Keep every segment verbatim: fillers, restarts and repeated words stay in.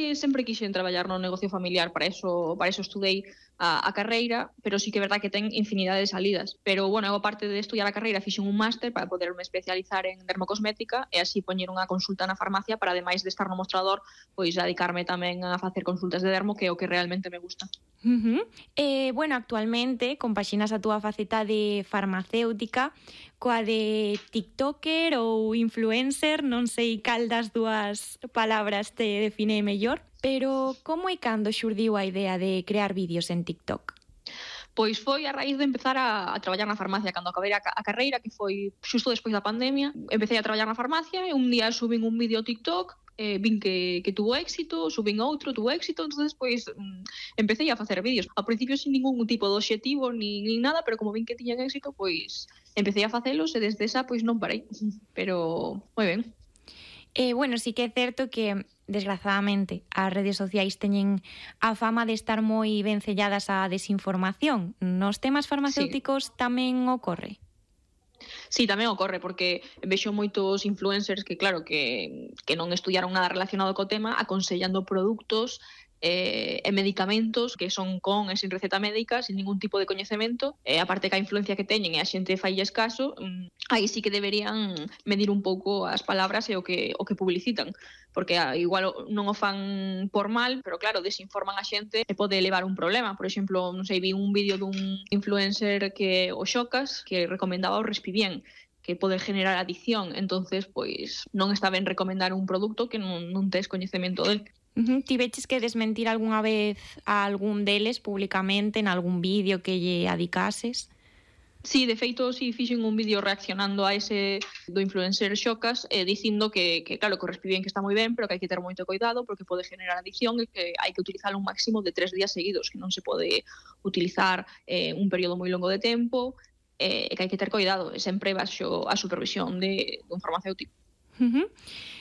que sempre quixen traballar no negocio familiar, para eso, para eso estudei a, a carreira, pero sí que é verdad que ten infinidade de salidas. Pero, bueno, eu aparte de estudiar a carreira, fixen un máster para poderme especializar en dermocosmética e así poñer unha consulta na farmacia para, ademais de estar no mostrador, pois dedicarme tamén a facer consultas de dermo, que é o que realmente me gusta. Uh-huh. Eh, bueno, actualmente compaxinas a túa faceta de farmacéutica coa de tiktoker ou influencer, non sei cal das dúas palabras te define mellor, pero como e cando xurdiu a idea de crear vídeos en TikTok? Pois foi a raíz de empezar a, a traballar na farmacia cando acabei a, a carreira, que foi xusto despois da pandemia. Empecé a traballar na farmacia e un día subín un vídeo a TikTok, eh, vin que, que tuvo éxito, subín outro, tuvo éxito, entonces pois mm, empecé a facer vídeos. Ao principio sin ningún tipo de obxectivo ni, ni nada, pero como vin que tiñan éxito, pois empecé a facelos e desde esa pois non parei. Pero moi ben. Eh, bueno, sí que é certo que, desgrazadamente, as redes sociais teñen a fama de estar moi vencelladas á desinformación. Nos temas farmacéuticos sí. Tamén ocorre? Sí, tamén ocorre, porque vexo moitos influencers que, claro, que, que non estudiaron nada relacionado co tema, aconsellando produtos eh, e medicamentos que son con e sin receta médica, sin ningún tipo de coñecemento, e aparte que a influencia que teñen e a xente failles caso, aí sí que deberían medir un pouco as palabras e o que, o que publicitan, porque ah, igual non o fan por mal, pero claro, desinforman a xente e pode levar un problema. Por exemplo, non sei, vi un vídeo dun influencer que o Xocas, que recomendaba o Respibien, que pode generar adicción, entonces pois non está ben recomendar un produto que non, non tes coñecemento del. Uh-huh. Ti veches que desmentir algunha vez a algún deles públicamente en algún vídeo que lle adicases? Sí, de feito, sí, fixen un vídeo reaccionando a ese do influencer Xocas, eh, dicindo que, que claro, que o Respibien que está moi ben, pero que hai que ter moito cuidado porque pode generar adicción e que hai que utilizar un máximo de tres días seguidos, que non se pode utilizar eh, un período moi longo de tempo, e eh, que hai que ter cuidado, sempre baixo a supervisión de, de un farmacéutico. Uh-huh.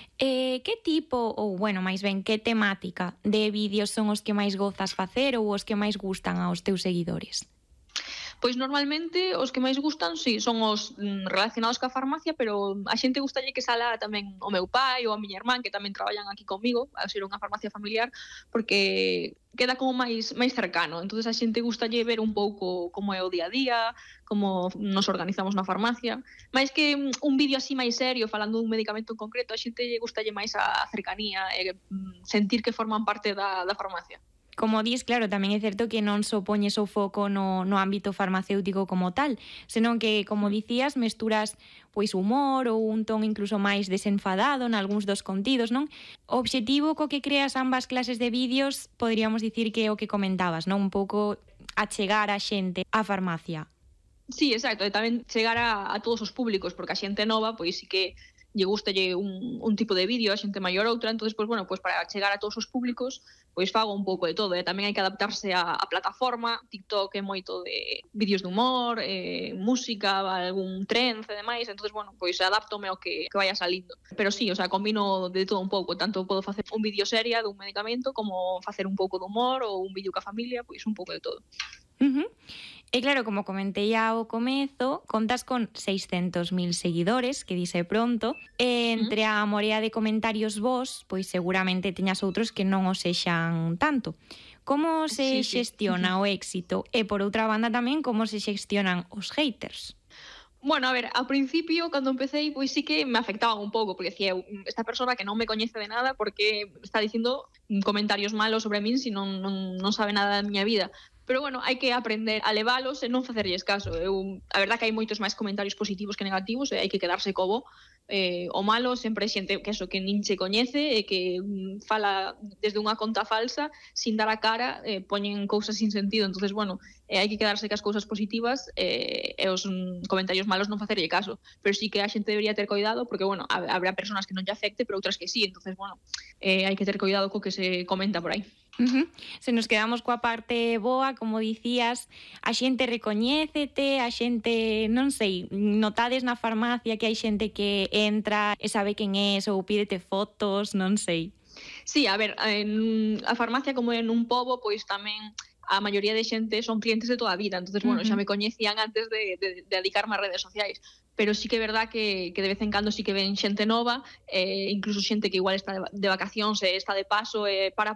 Eh, que tipo, ou, bueno, máis ben, que temática de vídeos son os que máis gozas facer ou os que máis gustan aos teus seguidores? Pois normalmente os que máis gustan, sí, son os mm, relacionados ca farmacia, pero a xente gustalle que sala tamén o meu pai ou a miña irmán, que tamén traballan aquí comigo, a ser unha farmacia familiar, porque queda como máis máis cercano. Entonces a xente gustalle ver un pouco como é o día a día, como nos organizamos na farmacia. Máis que un vídeo así máis serio, falando dun medicamento en concreto, a xente gustalle máis a cercanía e sentir que forman parte da, da farmacia. Como dis, claro, tamén é certo que non só poñes o foco no, no ámbito farmacéutico como tal, senón que, como dicías, mesturas pois humor ou un ton incluso máis desenfadado nalgúns dos contidos, non? O obxectivo co que creas ambas clases de vídeos poderíamos dicir que é o que comentabas, non? Un pouco achegar a xente á farmacia. Sí, exacto, e tamén chegar a, a todos os públicos, porque a xente nova, pois sí que lle gustalle un, un tipo de vídeo, a xente maior outra, entonces pois bueno, pois para chegar a todos os públicos, pois fago un pouco de todo, e tamén hai que adaptarse a, a plataforma. TikTok é moito de vídeos de humor, eh, música, algún trance e demais, entonces bueno, pois adaptome ao que, que vaya salindo. Pero sí, o sea, combino de todo un pouco, tanto podo facer un vídeo seria dun medicamento como facer un pouco de humor ou un vídeo ca familia, pois un pouco de todo. Uh-huh. E claro, como comentei ao comezo, contas con seiscentos mil seguidores, que dice pronto, e entre a morea de comentarios vos, pois seguramente teñas outros que non o sexan tanto. Como se sí, xestiona sí. o éxito? E por outra banda tamén, como se xestionan os haters? Bueno, a ver, ao principio, cando empecé, pois sí que me afectaba un pouco, porque decía, esta persona que non me coñece de nada, porque está dicindo comentarios malos sobre min se non, non, non sabe nada da miña vida. Pero bueno, hai que aprender a levalos e non facerlles caso. Eu, a verdad que hai moitos máis comentarios positivos que negativos e hai que quedarse co bo. Eh, o malo sempre é xente que eso que nin se coñece e que mm, fala desde unha conta falsa sin dar a cara, eh, poñen cousas sin sentido. Entonces, bueno, eh, hai que quedarse cas cousas positivas eh, e os mm, comentarios malos non facerlle caso. Pero sí que a xente debería ter cuidado porque, bueno, habrá personas que non lle afecte, pero outras que sí. Entonces, bueno, eh, hai que ter cuidado co que se comenta por aí. Uh-huh. Se nos quedamos coa parte boa, como dicías, a xente recoñécete, a xente, non sei, notades na farmacia que hai xente que entra e sabe quen és ou pídete fotos, non sei. Sí, a ver, en a farmacia como en un pobo, pois tamén a maioría de xente son clientes de toda a vida, entonces, bueno, uh-huh. xa me coñecían antes de, de, de dedicarme a redes sociais, pero sí que é verdad que, que de vez en cando sí que ven xente nova, eh, incluso xente que igual está de, de vacacións e está de paso, e eh, para